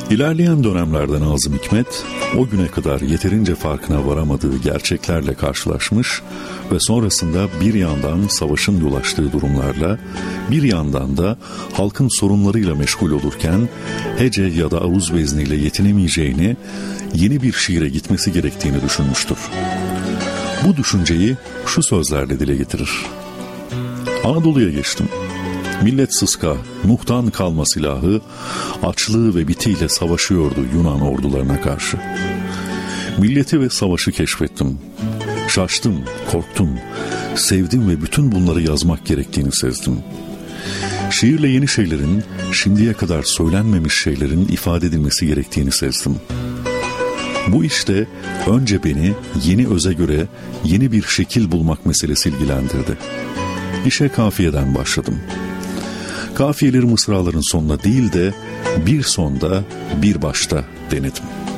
İlerleyen dönemlerde Nazım Hikmet, o güne kadar yeterince farkına varamadığı gerçeklerle karşılaşmış ve sonrasında bir yandan savaşın yol açtığı durumlarla, bir yandan da halkın sorunlarıyla meşgul olurken hece ya da avuz vezniyle yetinemeyeceğini, yeni bir şiire gitmesi gerektiğini düşünmüştür. Bu düşünceyi şu sözlerle dile getirir. Anadolu'ya geçtim. Millet sıska, Nuh'tan kalma silahı, açlığı ve bitiyle savaşıyordu Yunan ordularına karşı. Milleti ve savaşı keşfettim. Şaştım, korktum, sevdim ve bütün bunları yazmak gerektiğini sezdim. Şiirle yeni şeylerin, şimdiye kadar söylenmemiş şeylerin ifade edilmesi gerektiğini sezdim. Bu işte önce beni yeni öze göre yeni bir şekil bulmak meselesi ilgilendirdi. İşe kafiyeden başladım. Kafiyeleri mısraların sonuna değil de bir sonda bir başta denedim.